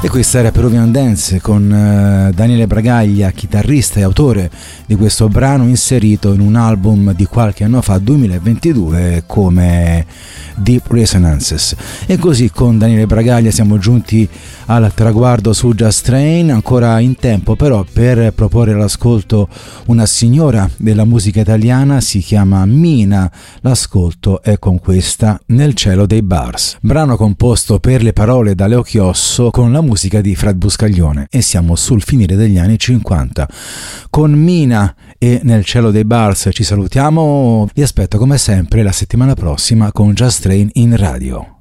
E questa era Peruvian Dance con Daniele Bragaglia, chitarrista e autore di questo brano, inserito in un album di qualche anno fa, 2022, come Deep Resonances. E così con Daniele Bragaglia siamo giunti al traguardo su Just Train, ancora in tempo però per proporre all'ascolto una signora della musica italiana, si chiama Mina. L'ascolto è con questa Nel cielo dei bars, brano composto per le parole da Leo Chiosso con la musica di Fred Buscaglione, e siamo sul finire degli anni 50. Con Mina e Nel cielo dei bars ci salutiamo, vi aspetto come sempre la settimana prossima con Just Train in radio.